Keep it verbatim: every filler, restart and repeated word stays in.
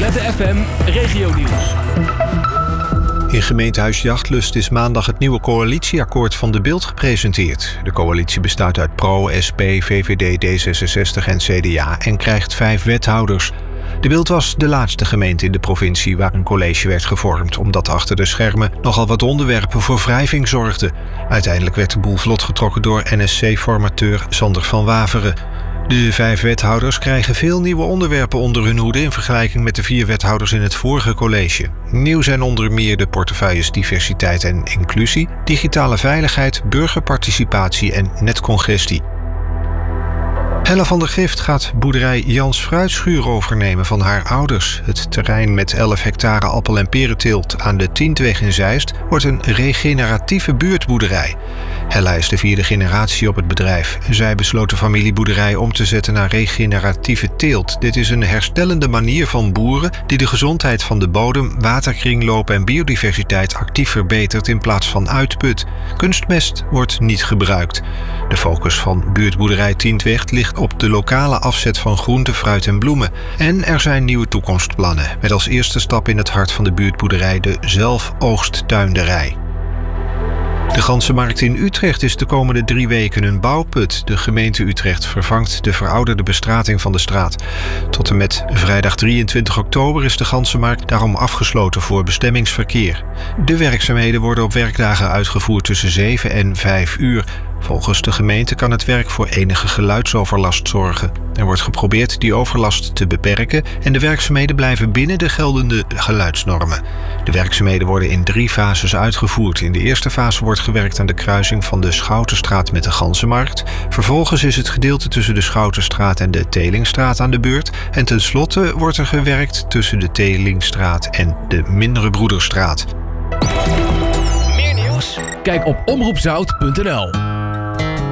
Z F M Regionieuws. In gemeentehuis Jachtlust is maandag het nieuwe coalitieakkoord van De Bilt gepresenteerd. De coalitie bestaat uit P R O, S P, V V D, D zesenzestig en C D A en krijgt vijf wethouders. De Bilt was de laatste gemeente in de provincie waar een college werd gevormd, omdat achter de schermen nogal wat onderwerpen voor wrijving zorgden. Uiteindelijk werd de boel vlot getrokken door N S C-formateur Sander van Waveren. De vijf wethouders krijgen veel nieuwe onderwerpen onder hun hoede in vergelijking met de vier wethouders in het vorige college. Nieuw zijn onder meer de portefeuilles diversiteit en inclusie, digitale veiligheid, burgerparticipatie en netcongestie. Hella van der Gift gaat boerderij Jans Fruitschuur overnemen van haar ouders. Het terrein met elf hectare appel- en perenteelt aan de Tientweg in Zeist wordt een regeneratieve buurtboerderij. Hella is de vierde generatie op het bedrijf. Zij besloot de familieboerderij om te zetten naar regeneratieve teelt. Dit is een herstellende manier van boeren die de gezondheid van de bodem, waterkringloop en biodiversiteit actief verbetert in plaats van uitput. Kunstmest wordt niet gebruikt. De focus van buurtboerderij Tientweg ligt op de lokale afzet van groente, fruit en bloemen. En er zijn nieuwe toekomstplannen, met als eerste stap in het hart van de buurtboerderij de zelfoogsttuinderij. De Ganzenmarkt in Utrecht is de komende drie weken een bouwput. De gemeente Utrecht vervangt de verouderde bestrating van de straat. Tot en met vrijdag drieëntwintig oktober is de Ganzenmarkt daarom afgesloten voor bestemmingsverkeer. De werkzaamheden worden op werkdagen uitgevoerd tussen zeven en vijf uur. Volgens de gemeente kan het werk voor enige geluidsoverlast zorgen. Er wordt geprobeerd die overlast te beperken en de werkzaamheden blijven binnen de geldende geluidsnormen. De werkzaamheden worden in drie fases uitgevoerd. In de eerste fase wordt gewerkt aan de kruising van de Schoutenstraat met de Ganzenmarkt. Vervolgens is het gedeelte tussen de Schoutenstraat en de Telingstraat aan de beurt. En tenslotte wordt er gewerkt tussen de Telingstraat en de Mindere Broederstraat. Meer nieuws? Kijk op omroep zout punt n l.